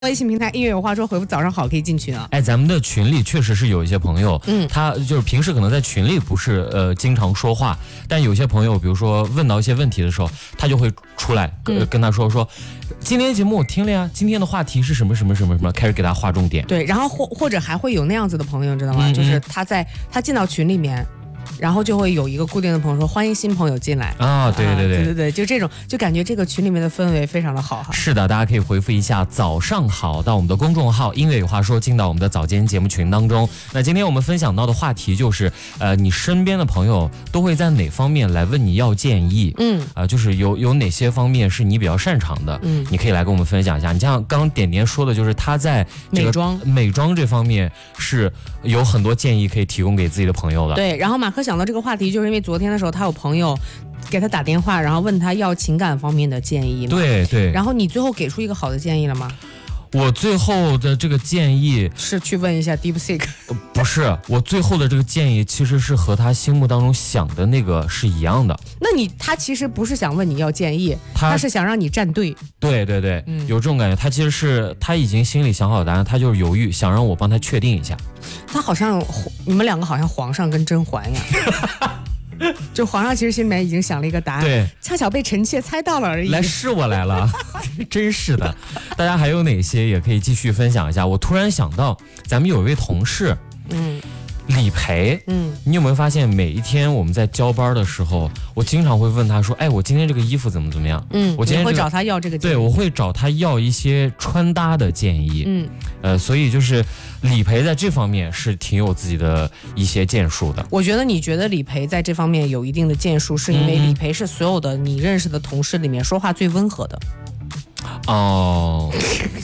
微信平台音乐有话说，回复早上好可以进群啊。 咱们的群里确实是有一些朋友，他就是平时可能在群里不是经常说话，但有些朋友比如说问到一些问题的时候，他就会出来跟他说今天节目我听了呀，今天的话题是什么什么什么什么，开始给他划重点。 对，然后或者还会有那样子的朋友，知道吗？就是他进到群里面。然后就会有一个固定的朋友说欢迎新朋友进来啊，对， 就这种，就感觉这个群里面的氛围非常的好哈。 是的，大家可以回复一下早上好到我们的公众号音乐有话说，进到我们的早间节目群当中。那今天我们分享到的话题就是你身边的朋友都会在哪方面来问你要建议？就是有哪些方面是你比较擅长的？你可以来跟我们分享一下。你像刚点点说的，就是他在这个美妆这方面是有很多建议可以提供给自己的朋友的。 对，然后马克想到这个话题，就是因为昨天的时候他有朋友给他打电话，然后问他要情感方面的建议嘛。 对。 然后你最后给出一个好的建议了吗？ 我最后的这个建议是去问一下 DeepSeek。 不是，我最后的这个建议其实是和他心目当中想的那个是一样的。 那他其实不是想问你要建议，他是想让你站队。 对，有这种感觉。他其实是他已经心里想好答案，他就是犹豫，想让我帮他确定一下。 他好像你们两个好像皇上跟甄嬛呀。就皇上其实心里面已经想了一个答案， 对， 恰巧被臣妾猜到了而已。 来是我来了，真是的。大家还有哪些也可以继续分享一下。我突然想到，咱们有一位同事，李培，你有没有发现每一天我们在交班的时候，我经常会问他说，我今天这个衣服怎么样？我今天会找他要这个建议。 对，我会找他要一些穿搭的建议。所以就是李培在这方面是挺有自己的一些建树的。 我觉得你觉得李培在这方面有一定的建树，是因为李培是所有的你认识的同事里面说话最温和的。 哦。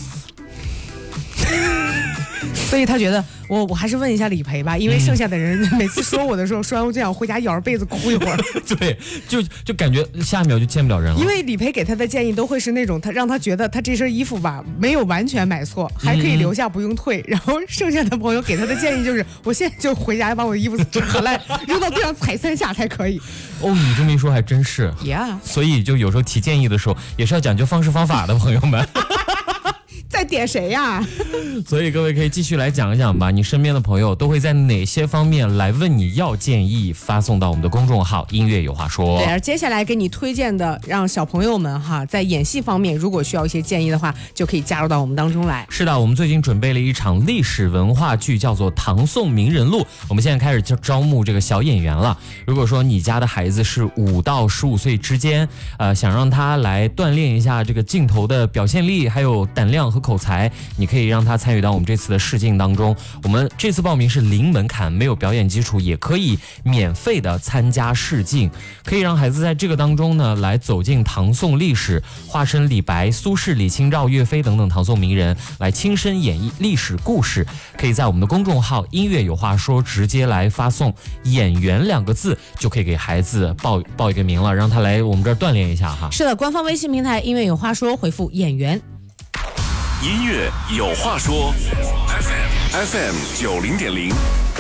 所以他觉得我还是问一下李培吧，因为剩下的人每次说我的时候，说完我就想回家咬着被子哭一会儿。 对，就感觉下一秒就见不了人了。 因为李培给他的建议都会是那种让他觉得他这身衣服吧没有完全买错，还可以留下不用退。然后剩下的朋友给他的建议就是，我现在就回家把我的衣服扯烂，扔到地上踩3下才可以。 你这么一说还真是。所以就有时候提建议的时候也是要讲究方式方法的，朋友们。 在点谁呀？ 所以各位可以继续来讲一讲吧，你身边的朋友都会在哪些方面来问你要建议？发送到我们的公众号音乐有话说。 对，而接下来给你推荐的，让小朋友们在演戏方面如果需要一些建议的话，就可以加入到我们当中来。 是的，我们最近准备了一场历史文化剧，叫做《唐宋名人录》。我们现在开始招募这个小演员了。如果说你家的孩子是5到15岁之间，想让他来锻炼一下这个镜头的表现力，还有胆量和口才，你可以让他参与到我们这次的试镜当中。我们这次报名是零门槛，没有表演基础，也可以免费的参加试镜，可以让孩子在这个当中呢来走进唐宋历史，化身李白、苏轼、李清照、岳飞等等唐宋名人，来亲身演绎历史故事。可以在我们的公众号音乐有话说直接来发送演员2个字，就可以给孩子报一个名了，让他来我们这儿锻炼一下哈。 是的，官方微信平台音乐有话说，回复演员。 音乐有话说 FM 90.0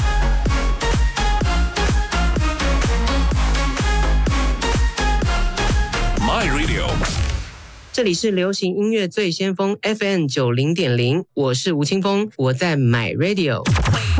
My Radio， 这里是流行音乐最先锋 FM 90.0，我是吴青峰，我在 My Radio。